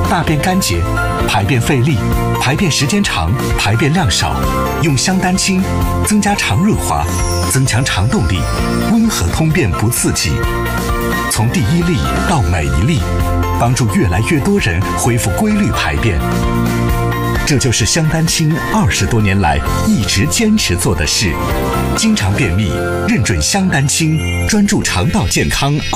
大便干洁，排便费力，排便时间长，排便量少。用香丹清，增加肠润滑，增强肠动力，温和通便不刺激。从第一粒到每一粒，帮助越来越多人恢复规律排便。这就是香丹清20多年来一直坚持做的事。经常便秘，认准香丹清，专注肠道健康